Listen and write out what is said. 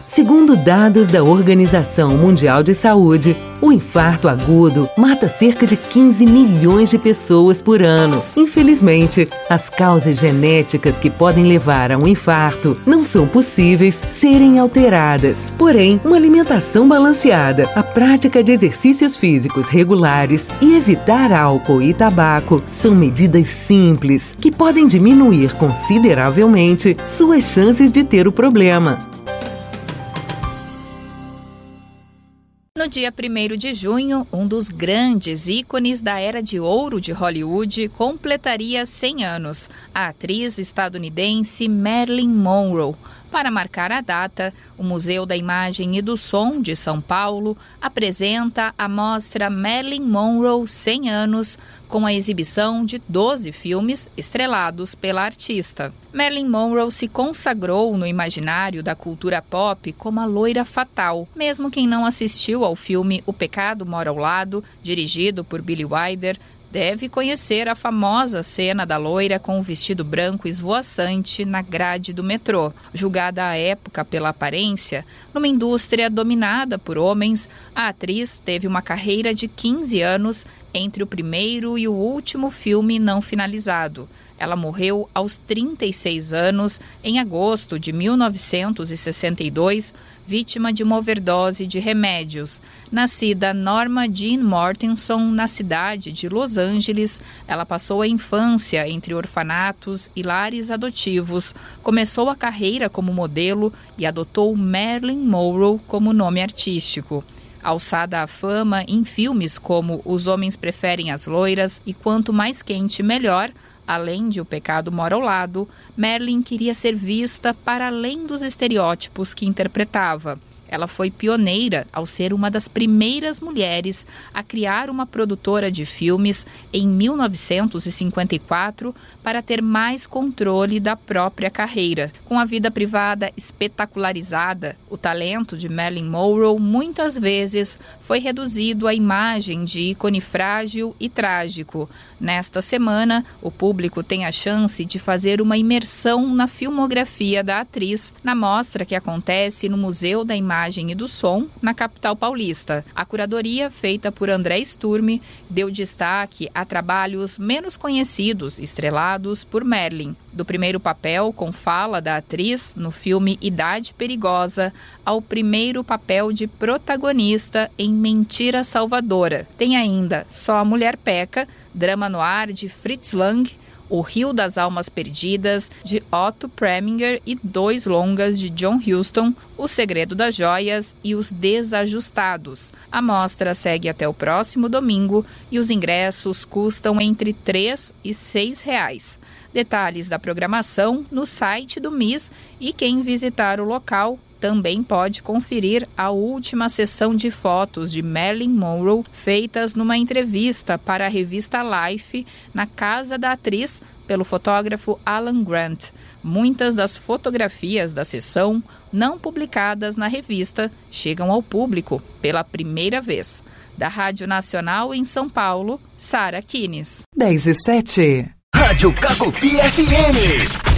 Segundo dados da Organização Mundial de Saúde, o infarto agudo mata cerca de 15 milhões de pessoas por ano. Infelizmente, as causas genéticas que podem levar a um infarto não são possíveis serem alteradas. Porém, uma alimentação balanceada, a prática de exercícios físicos regulares e evitar álcool e tabaco são medidas simples que podem diminuir consideravelmente suas chances de ter o problema. No dia 1º de junho, um dos grandes ícones da era de ouro de Hollywood completaria 100 anos, a atriz estadunidense Marilyn Monroe. Para marcar a data, o Museu da Imagem e do Som de São Paulo apresenta a mostra Marilyn Monroe 100 anos, com a exibição de 12 filmes estrelados pela artista. Marilyn Monroe se consagrou no imaginário da cultura pop como a loira fatal. Mesmo quem não assistiu ao filme O Pecado Mora ao Lado, dirigido por Billy Wilder, deve conhecer a famosa cena da loira com o vestido branco esvoaçante na grade do metrô. Julgada à época pela aparência, numa indústria dominada por homens, a atriz teve uma carreira de 15 anos entre o primeiro e o último filme não finalizado. Ela morreu aos 36 anos, em agosto de 1962, vítima de uma overdose de remédios. Nascida Norma Jean Mortenson, na cidade de Los Angeles, ela passou a infância entre orfanatos e lares adotivos, começou a carreira como modelo e adotou Marilyn Monroe como nome artístico. Alçada à fama em filmes como Os Homens Preferem as Loiras e Quanto Mais Quente Melhor, além de O Pecado Mora ao Lado, Marilyn queria ser vista para além dos estereótipos que interpretava. Ela foi pioneira ao ser uma das primeiras mulheres a criar uma produtora de filmes em 1954 para ter mais controle da própria carreira. Com a vida privada espetacularizada, o talento de Marilyn Monroe muitas vezes foi reduzido à imagem de ícone frágil e trágico. Nesta semana, o público tem a chance de fazer uma imersão na filmografia da atriz na mostra que acontece no Museu da Imagem e do Som, na capital paulista. A curadoria, feita por André Sturme, deu destaque a trabalhos menos conhecidos, estrelados por Marilyn. Do primeiro papel com fala da atriz no filme Idade Perigosa, ao primeiro papel de protagonista em Mentira Salvadora. Tem ainda Só a Mulher Peca, drama noir de Fritz Lang, O Rio das Almas Perdidas, de Otto Preminger e 2 longas de John Huston, O Segredo das Joias e Os Desajustados. A mostra segue até o próximo domingo e os ingressos custam entre R$ 3 e R$ 6. Detalhes da programação no site do MIS, e quem visitar o local também pode conferir a última sessão de fotos de Marilyn Monroe feitas numa entrevista para a revista Life na casa da atriz pelo fotógrafo Alan Grant. Muitas das fotografias da sessão não publicadas na revista chegam ao público pela primeira vez. Da Rádio Nacional em São Paulo, Sara Kines. 10:07. Rádio Cacopi FM.